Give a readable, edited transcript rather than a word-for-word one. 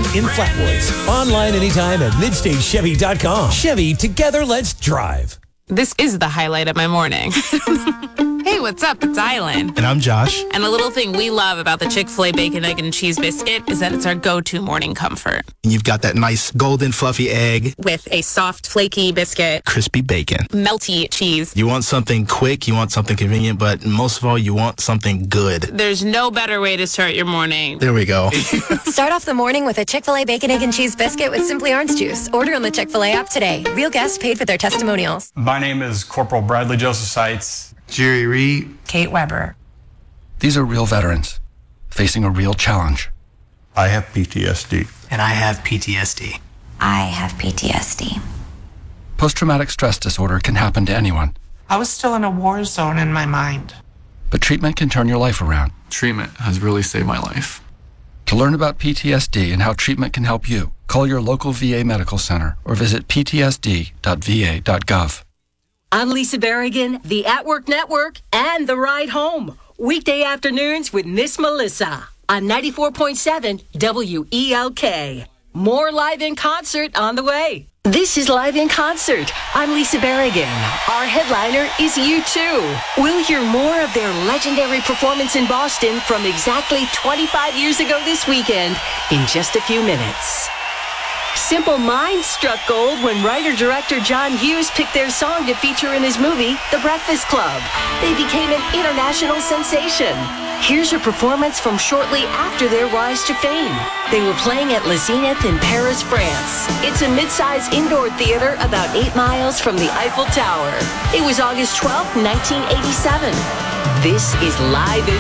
in Flatwoods. Online anytime at MidstateChevy.com. Chevy, together let's drive. This is the highlight of my morning. Hey, what's up? It's Island. And I'm Josh. And a little thing we love about the Chick-fil-A Bacon, Egg, and Cheese Biscuit is that it's our go-to morning comfort. And you've got that nice golden fluffy egg. With a soft, flaky biscuit. Crispy bacon. Melty cheese. You want something quick, you want something convenient, but most of all, you want something good. There's no better way to start your morning. There we go. Start off the morning with a Chick-fil-A Bacon, Egg, and Cheese Biscuit with Simply Orange Juice. Order on the Chick-fil-A app today. Real guests paid for their testimonials. My name is Corporal Bradley Joseph Seitz. Jerry Reed. Kate Weber. These are real veterans facing a real challenge. I have PTSD. And I have PTSD. I have PTSD. Post-traumatic stress disorder can happen to anyone, I was still in a war zone in my mind. but treatment can turn your life around. Treatment has really saved my life. To learn about PTSD and how treatment can help you, call your local VA medical center or visit ptsd.va.gov. I'm Lisa Berrigan, the At Work Network, and The Ride Home. Weekday afternoons with Miss Melissa on 94.7 WELK. More Live in Concert on the way. This is Live in Concert. I'm Lisa Berrigan. Our headliner is U2. We'll hear more of their legendary performance in Boston from exactly 25 years ago this weekend in just a few minutes. Simple Minds struck gold when writer-director John Hughes picked their song to feature in his movie, The Breakfast Club. They became an international sensation. Here's a performance from shortly after their rise to fame. They were playing at Le Zénith in Paris, France. It's a mid-size indoor theater about 8 miles from the Eiffel Tower. It was August 12, 1987. This is Live in